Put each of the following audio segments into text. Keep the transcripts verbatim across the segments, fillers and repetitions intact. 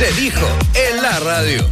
Se dijo en la radio.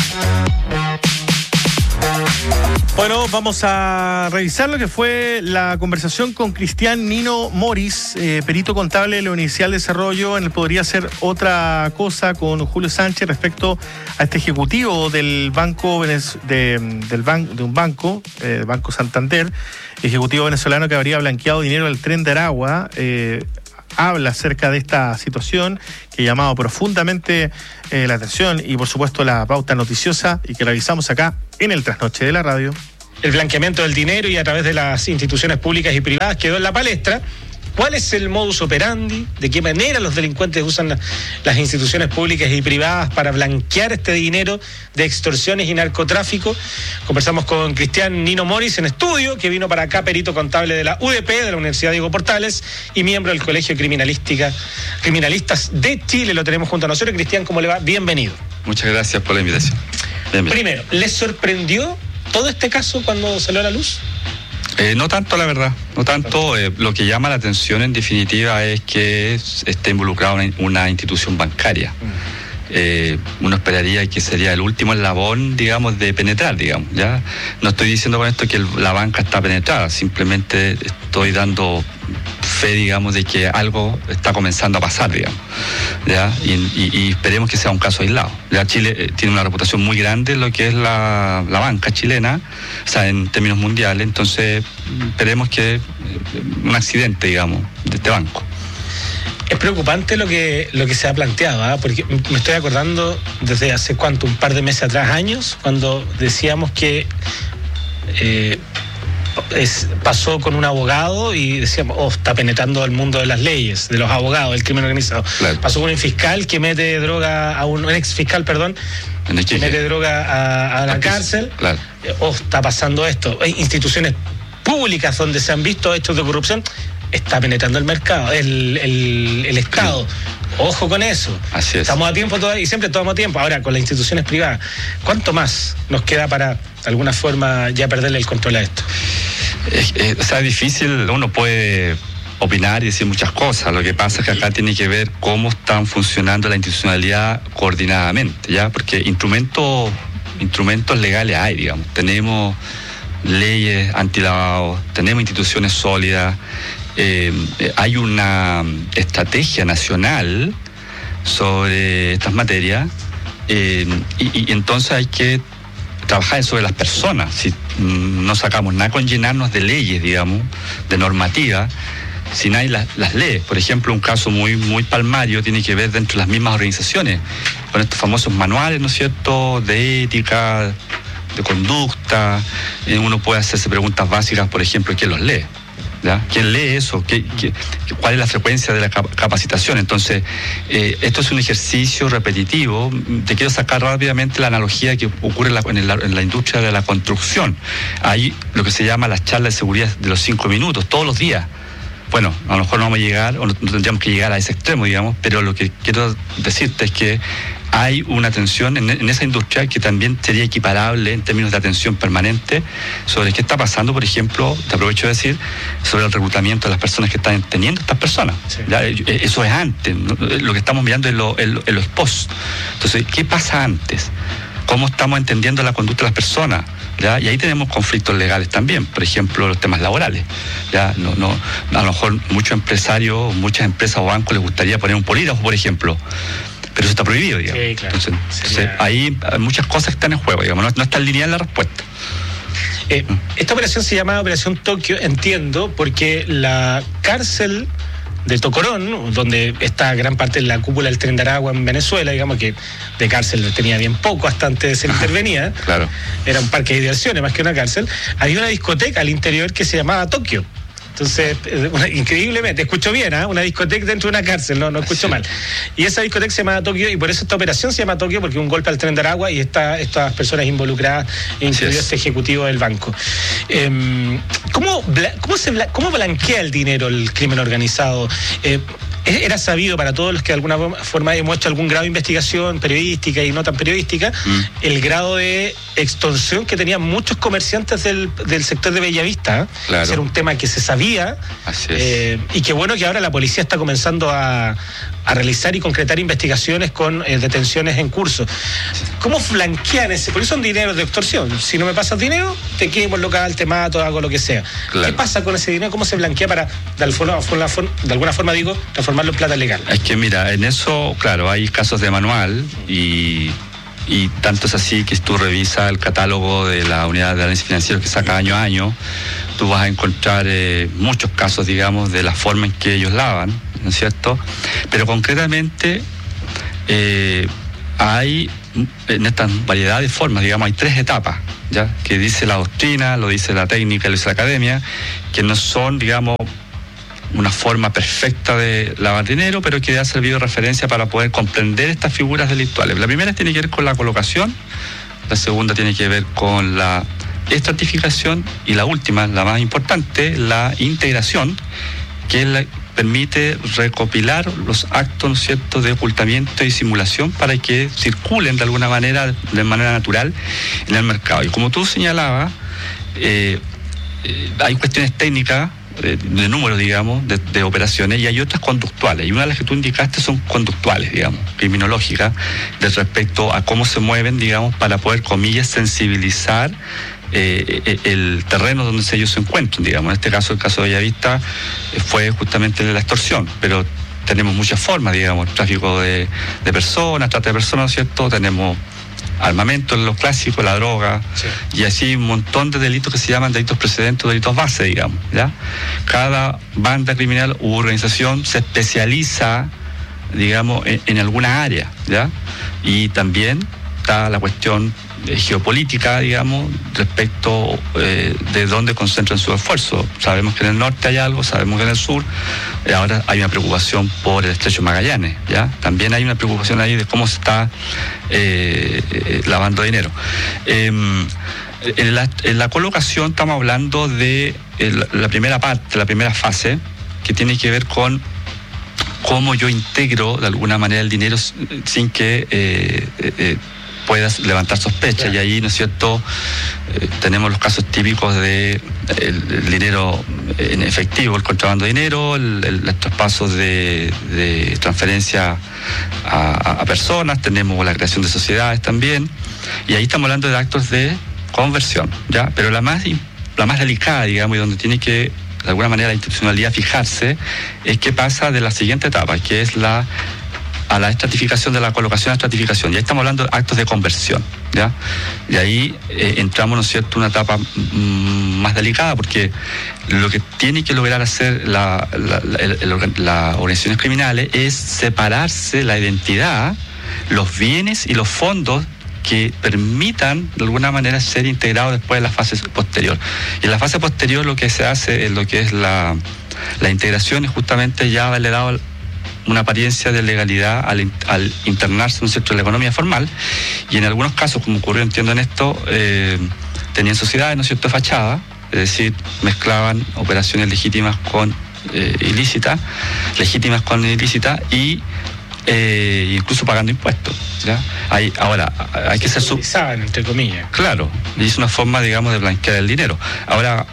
Bueno, vamos a revisar lo que fue la conversación con Cristian Nino Moris, eh, perito contable de la Universidad del Desarrollo, en el Podría Ser Otra Cosa, con Julio Sánchez respecto a este ejecutivo del banco de, del ban, de un banco, eh, Banco Santander, ejecutivo venezolano que habría blanqueado dinero del Tren de Aragua. Eh, habla acerca de esta situación que ha llamado profundamente eh, la atención y por supuesto la pauta noticiosa y que revisamos acá en el Trasnoche de la Radio. El blanqueamiento del dinero y a través de las instituciones públicas y privadas quedó en la palestra. ¿Cuál es el modus operandi? ¿De qué manera los delincuentes usan la, las instituciones públicas y privadas para blanquear este dinero de extorsiones y narcotráfico? Conversamos con Cristian Nino Moris en estudio, que vino para acá, perito contable de la U D P, de la Universidad Diego Portales, y miembro del Colegio Criminalística, Criminalistas de Chile. Lo tenemos junto a nosotros. Cristian, ¿cómo le va? Bienvenido. Muchas gracias por la invitación. Bienvenido. Primero, ¿les sorprendió todo este caso cuando salió a la luz? Eh, no tanto, la verdad, no tanto. Eh, lo que llama la atención en definitiva es que esté involucrada una, una institución bancaria. Eh, uno esperaría que sería el último eslabón, digamos, de penetrar, digamos, ¿ya? No estoy diciendo con esto que el, la banca está penetrada, simplemente estoy dando fe, digamos, de que algo está comenzando a pasar, digamos, ¿ya? Y, y, y esperemos que sea un caso aislado. Ya Chile eh, tiene una reputación muy grande en lo que es la, la banca chilena, o sea, en términos mundiales, entonces esperemos que eh, un accidente, digamos, de este banco. Es preocupante lo que lo que se ha planteado, ¿eh? Porque me estoy acordando desde hace cuánto, un par de meses atrás, años, cuando decíamos que eh, es, pasó con un abogado y decíamos, oh, está penetrando el mundo de las leyes, de los abogados, del crimen organizado. Claro. Pasó con un fiscal que mete droga a un, un ex fiscal, perdón, que mete droga a, a la cárcel. Claro. Oh, está pasando esto. Hay instituciones públicas donde se han visto hechos de corrupción. Está penetrando el mercado, el, el, el Estado. Ojo con eso. Así es. Estamos a tiempo todavía y siempre tomamos tiempo. Ahora, con las instituciones privadas, ¿cuánto más nos queda para, de alguna forma, ya perderle el control a esto? Es, es, o sea, es difícil, uno puede opinar y decir muchas cosas. Lo que pasa es que acá tiene que ver cómo están funcionando la institucionalidad coordinadamente, ¿ya? Porque instrumentos, instrumentos legales hay, digamos. Tenemos leyes antilavado, tenemos instituciones sólidas. Eh, hay una estrategia nacional sobre estas materias eh, y, y entonces hay que trabajar sobre las personas. Si no sacamos nada con llenarnos de leyes, digamos, de normativa, si no hay las, las leyes. Por ejemplo, un caso muy, muy palmario tiene que ver dentro de las mismas organizaciones, con estos famosos manuales, ¿no es cierto?, de ética, de conducta. Eh, uno puede hacerse preguntas básicas, por ejemplo, ¿quién los lee? ¿Ya? ¿Quién lee eso? ¿Qué, qué, ¿Cuál es la frecuencia de la capacitación? Entonces, eh, esto es un ejercicio repetitivo. Te quiero sacar rápidamente la analogía que ocurre en la, en la, en la industria de la construcción. Hay lo que se llama las charlas de seguridad de los cinco minutos, todos los días. Bueno, a lo mejor no vamos a llegar, o no, no tendríamos que llegar a ese extremo, digamos, pero lo que quiero decirte es que hay una atención en, en esa industria que también sería equiparable en términos de atención permanente sobre qué está pasando, por ejemplo, te aprovecho de decir, sobre el reclutamiento de las personas que están teniendo estas personas. Sí. ¿Ya? Eso es antes, ¿no? Lo que estamos mirando es lo, es lo, es lo post. Entonces, ¿qué pasa antes? ¿Cómo estamos entendiendo la conducta de las personas? ¿Ya? Y ahí tenemos conflictos legales también, por ejemplo, los temas laborales. ¿Ya? No, no, a lo mejor muchos empresarios, muchas empresas o bancos les gustaría poner un polígrafo, por ejemplo, pero eso está prohibido, digamos. Sí, claro. Entonces, entonces ahí hay muchas cosas que están en juego, digamos, no, no está lineal la respuesta. Eh, esta operación se llama Operación Tokio, entiendo, porque la cárcel de Tocorón, donde está gran parte de la cúpula del Tren de Aragua en Venezuela, digamos que de cárcel tenía bien poco hasta antes de ser intervenida. Claro. Era un parque de diversiones más que una cárcel. Había una discoteca al interior que se llamaba Tokio. Entonces, increíblemente, escucho bien, ¿eh? Una discoteca dentro de una cárcel, no, no escucho mal. Y esa discoteca se llama Tokio, y por eso esta operación se llama Tokio, porque un golpe al Tren de Aragua y está, estas personas involucradas, incluido este ejecutivo del banco. Eh, ¿cómo, cómo, se, ¿Cómo blanquea el dinero el crimen organizado? Eh, Era sabido para todos los que de alguna forma hemos hecho algún grado de investigación periodística y no tan periodística, mm. el grado de extorsión que tenían muchos comerciantes del, del sector de Bellavista. ¿eh? Claro. Era un tema que se sabía. Así es. Eh, y qué bueno que ahora la policía está comenzando a, a realizar y concretar investigaciones con eh, detenciones en curso. ¿Cómo flanquean ese? Porque son dineros de extorsión. Si no me pasas dinero, te quemo el local, te mato, hago lo que sea. Claro. ¿Qué pasa con ese dinero? ¿Cómo se blanquea para, de alguna forma, de alguna forma digo, transformarlo en plata legal? Es que mira, en eso, claro, hay casos de manual y... Y tanto es así que si tú revisas el catálogo de la unidad de análisis financiero que saca año a año, tú vas a encontrar eh, muchos casos, digamos, de la forma en que ellos lavan, ¿no es cierto? Pero concretamente eh, hay, en esta variedad de formas, digamos, hay tres etapas, ¿ya? Que dice la doctrina, lo dice la técnica, lo dice la academia, que no son, digamos, una forma perfecta de lavar dinero, pero que ha servido de referencia para poder comprender estas figuras delictuales. La primera tiene que ver con la colocación, la segunda tiene que ver con la estratificación y la última, la más importante, la integración, que la, permite recopilar los actos, ¿no es cierto?, de ocultamiento y simulación para que circulen de alguna manera, de manera natural en el mercado. Y como tú señalabas, eh, eh, hay cuestiones técnicas de, de números, digamos, de, de operaciones, y hay otras conductuales, y una de las que tú indicaste son conductuales, digamos, criminológicas, de respecto a cómo se mueven, digamos, para poder, comillas, sensibilizar eh, el terreno donde ellos se encuentran, digamos. En este caso, el caso de Bellavista eh, fue justamente la extorsión, pero tenemos muchas formas, digamos, tráfico de, de personas, trata de personas, ¿no es cierto?, tenemos armamento, los clásicos, la droga, sí. Y así un montón de delitos que se llaman delitos precedentes o delitos base, digamos, ¿ya? Cada banda criminal u organización se especializa, digamos, en, en alguna área, ¿ya? Y también está la cuestión geopolítica, digamos, respecto eh, de dónde concentran su esfuerzo. Sabemos que en el norte hay algo, sabemos que en el sur, eh, ahora hay una preocupación por el estrecho Magallanes, ¿ya? También hay una preocupación ahí de cómo se está eh, eh, lavando dinero. Eh, en, la, en la colocación estamos hablando de el, la primera parte, la primera fase, que tiene que ver con cómo yo integro de alguna manera el dinero sin que eh, eh, puedas levantar sospechas, claro. Y ahí, ¿no es cierto?, eh, tenemos los casos típicos de el, el dinero en efectivo, el contrabando de dinero, el, el, los traspasos de, de transferencia a, a personas, tenemos la creación de sociedades también, y ahí estamos hablando de actos de conversión, ¿ya? Pero la más, la más delicada, digamos, y donde tiene que, de alguna manera, la institucionalidad fijarse, es qué pasa de la siguiente etapa, que es la a la estratificación de la colocación a estratificación. Ya estamos hablando de actos de conversión, ¿ya? Y ahí eh, entramos, ¿no es cierto?, una etapa mm, más delicada, porque lo que tiene que lograr hacer la, la, la, el, el, las organizaciones criminales es separarse la identidad, los bienes y los fondos que permitan de alguna manera ser integrados después de la fase posterior. Y en la fase posterior lo que se hace es lo que es la, la integración, es justamente ya haberle dado una apariencia de legalidad al, al internarse, ¿no es cierto?, en la economía formal, y en algunos casos, como ocurrió, entiendo en esto, eh, tenían sociedades, ¿no es cierto?, de fachada, es decir, mezclaban operaciones legítimas con eh, ilícitas, legítimas con ilícitas, y eh, incluso pagando impuestos, ¿ya? Hay, ahora, hay que ser... Sub... entre comillas. Claro, y es una forma, digamos, de blanquear el dinero. Ahora,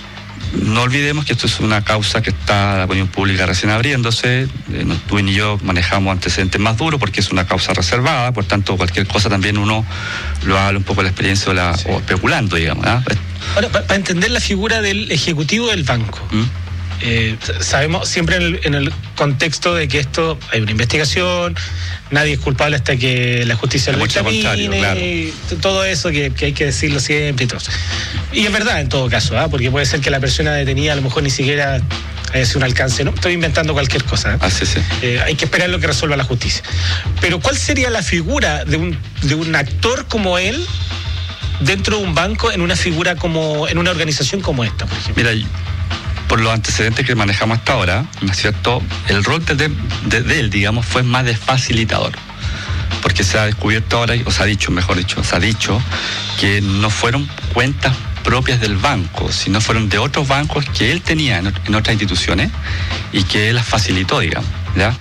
no olvidemos que esto es una causa que está la opinión pública recién abriéndose. Eh, tú y yo manejamos antecedentes más duros porque es una causa reservada, por tanto cualquier cosa también uno lo habla un poco de la experiencia o, la, sí. o especulando, digamos, ¿eh? Ahora, para pa entender la figura del ejecutivo del banco, ¿Mm? eh, sabemos siempre en el, en el contexto de que esto hay una investigación, nadie es culpable hasta que la justicia lo examine, claro. Todo eso que, que hay que decirlo siempre y todo. Y es verdad en todo caso, ¿eh? Porque puede ser que la persona detenida a lo mejor ni siquiera haya sido un alcance, ¿no? Estoy inventando cualquier cosa, ¿eh? Ah, sí, sí. Eh, hay que esperar lo que resuelva la justicia. Pero ¿cuál sería la figura de un, de un actor como él dentro de un banco, en una figura como, en una organización como esta, por ejemplo? Mira, por los antecedentes que manejamos hasta ahora, ¿no es cierto?, el rol de, de, de él, digamos, fue más de facilitador, porque se ha descubierto ahora, o se ha dicho, mejor dicho, se ha dicho que no fueron cuentas propias del banco, sino fueron de otros bancos que él tenía en, en otras instituciones y que él las facilitó, digamos, ¿ya?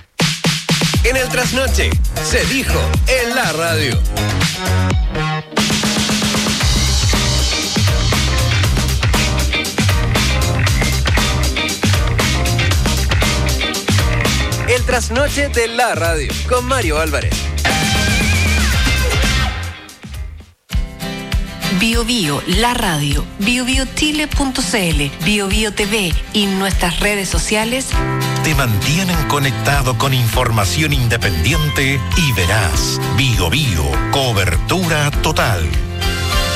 En el Trasnoche se dijo en la radio. El trasnoche de la radio con Mario Álvarez. Bio Bio, la radio, bio bio chile punto c l, Bio Bio T V y nuestras redes sociales te mantienen conectado con información independiente y veraz. Bio Bio, cobertura total.